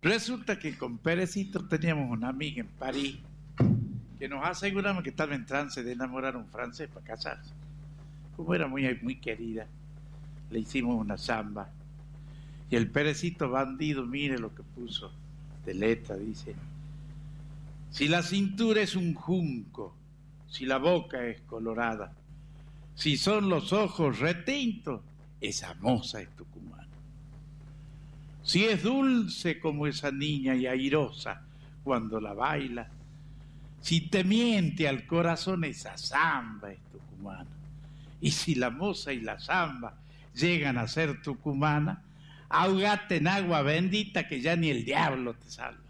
Resulta que con Perecito teníamos una amiga en París que nos aseguramos que estaba en trance de enamorar a un francés para casarse. Como era muy, muy querida, le hicimos una samba. Y el Perecito bandido, mire lo que puso de letra, dice: si la cintura es un junco, si la boca es colorada, si son los ojos retintos, esa moza es tucumana. Si es dulce como esa niña y airosa cuando la baila, si te miente al corazón, esa samba es tucumana. Y si la moza y la samba llegan a ser tucumana, ahogate en agua bendita que ya ni el diablo te salva.